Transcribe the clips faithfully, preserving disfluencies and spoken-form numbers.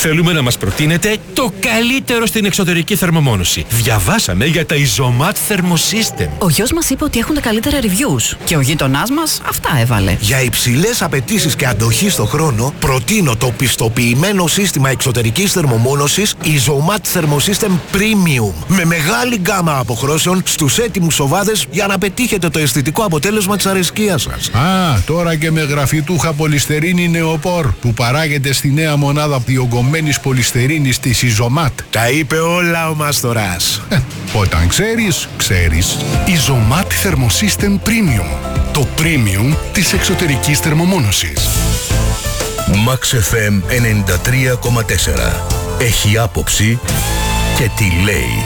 Θέλουμε να μας προτείνετε το καλύτερο στην εξωτερική θερμομόνωση. Διαβάσαμε για τα Isomat Thermosystem. Ο γιος μας είπε ότι έχουν τα καλύτερα reviews και ο γείτονάς μας αυτά έβαλε. Για υψηλές απαιτήσεις και αντοχή στο χρόνο, προτείνω το πιστοποιημένο σύστημα εξωτερικής θερμομόνωσης Isomat Thermosystem Premium. Με μεγάλη γκάμα αποχρώσεων στους έτοιμους σοβάδες για να πετύχετε το αισθητικό αποτέλεσμα της αρεσκίας σας. Α, τώρα και με γραφιτούχα πολυστερίνη νεοπόρ που παράγεται στη νέα μονάδα διογκωμένης πολυστερίνης της Isomat. Τα είπε όλα ο Μάστορας. Ε, όταν ξέρεις, ξέρεις. Isomat Thermosystem Premium. Το premium της εξωτερικής θερμομόνωσης. Max εφ εμ ενενήντα τρία κόμμα τέσσερα. Έχει άποψη και τι λέει.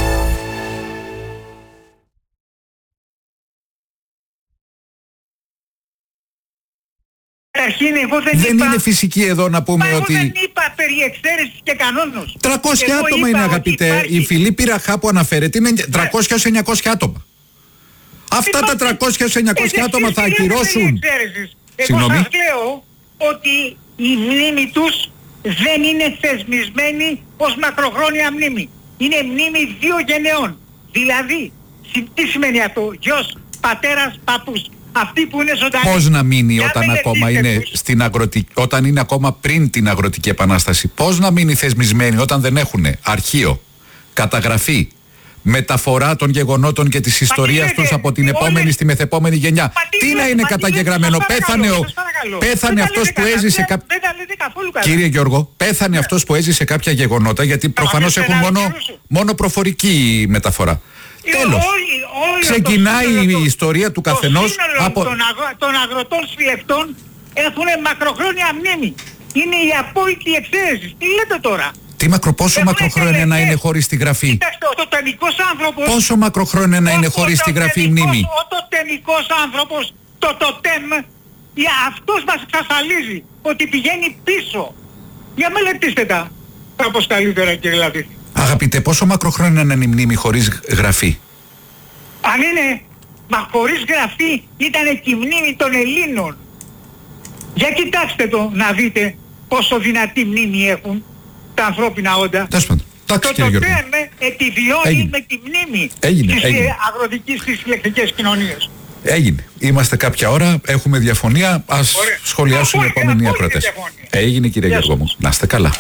Εγώ δεν δεν είπα, είναι φυσική εδώ να πούμε μα ότι... εγώ δεν είπα περί εξαίρεσης και κανόνος. τριακόσια Εγώ άτομα είπα είναι, ότι αγαπητέ. υπάρχει... Η Φιλίππη Ραχά που αναφέρεται είναι τριακόσια με εννιακόσια άτομα. Αυτά τα τριακόσια με εννιακόσια άτομα θα ακυρώσουν. Εγώ Συγγνώμη. σας λέω ότι η μνήμη τους δεν είναι θεσμισμένη ως μακροχρόνια μνήμη. Είναι μνήμη δύο γενεών. Δηλαδή, τι σημαίνει αυτό? Γιος, πατέρας, παππούς. Αυτοί που είναι ζωντανοί. Πώς να μείνει Για όταν μελετήστε ακόμα είναι τους. στην αγροτική, όταν είναι ακόμα πριν την αγροτική επανάσταση? Πώς να μείνει θεσμισμένοι όταν δεν έχουν αρχείο, καταγραφή, μεταφορά των γεγονότων και της ιστορίας λέτε, τους από την όλες- επόμενη στη μεθεπόμενη γενιά? Μα τι Τι να λέτε, είναι μα τι λέτε, καταγεγραμμένο? σας Πέθανε, παρακαλώ, ο... σας παρακαλώ. πέθανε Δεν τα αυτός λέτε που καλά, έζησε δεν- κά... δεν τα λέτε καθόλου καλά. Κύριε Γιώργο, πέθανε αυτός που έζησε κάποια γεγονότα, γιατί προφανώς δεν έχουν θα μόνο, ακυρώσω. μόνο προφορική μεταφορά. Ε, Τέλος. όλοι- όλοι Ξεκινάει το σύνολο η των- ιστορία του το καθενός σύνολο από... των, αγρο- των αγροτών συλλεκτών έχουν μακροχρόνια μνήμη. Είναι η απόλυτη εξαίρεση. Τι λέτε τώρα? Τι μακρο, πόσο Έχουν μακροχρόνια να εκτελεστές. είναι χωρίς τη γραφή? Κοιτάξτε, ο τοτεμικός άνθρωπος... Πόσο μακροχρόνια να είναι ο- χωρίς ο τη γραφή τοτεμικός- μνήμη? Ο τοτεμικός άνθρωπος, το τοτέμ, για αυτός μας εξασφαλίζει ότι πηγαίνει πίσω. Για μελετήστε τα. Κάπως καλύτερα, κύριε Λατή. Αγαπητέ, πόσο μακροχρόνια να είναι η μνήμη χωρίς γραφή? Αν είναι, μα χωρίς γραφή ήταν και η μνήμη των Ελλήνων. Για κοιτάξτε το να δείτε πόσο δυνατή μνήμη έχουν τα ανθρώπινα όντα. Τέλος πάντων. Εντάξει, Το κύριε Γιώργο. τοτέμ επιβιώνει Έγινε. με τη μνήμη Έγινε, στις έγινε. ε, αγροτικές, στις συλλεκτικές κοινωνίες. Έγινε. Είμαστε κάποια ώρα, έχουμε διαφωνία. Ας Ωραία. σχολιάσουν οι Απόλυτη, επόμενοι απόλυτη ακροτές. διαφωνία. Έγινε, κύριε Γεια Γιώργο μου. σας. Να είστε καλά.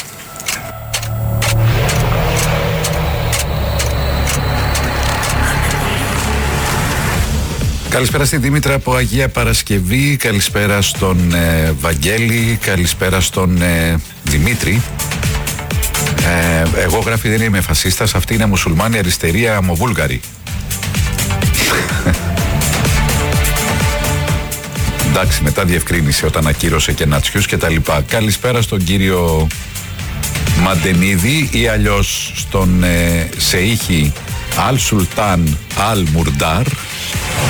Καλησπέρα στη Δήμητρα από Αγία Παρασκευή, καλησπέρα στον ε, Βαγγέλη, καλησπέρα στον ε, Δημήτρη. Ε, εγώ, γράφει, δεν είμαι φασίστας, αυτή είναι μουσουλμάνη αριστερή αμοβούλγαρη. Εντάξει, μετά διευκρίνησε όταν ακύρωσε και νατσιούς και τα λοιπά. Καλησπέρα στον κύριο Μαντενίδη ή αλλιώς στον ε, Σεΐχη Αλ Σουλτάν Αλ Μουρντάρ.